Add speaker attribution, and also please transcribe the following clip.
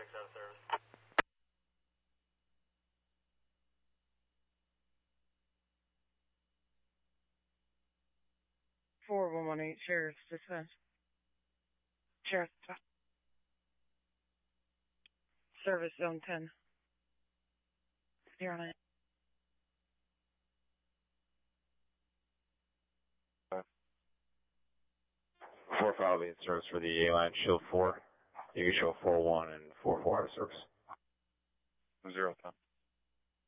Speaker 1: out of service.
Speaker 2: 4118, Sheriff's Dispatch. Sheriff's Dispatch. Service Zone 10. You're on it.
Speaker 3: 4-5 in service for the A-line, show 4. You can show 4-1 and 4-4 out of service.
Speaker 4: 0-10.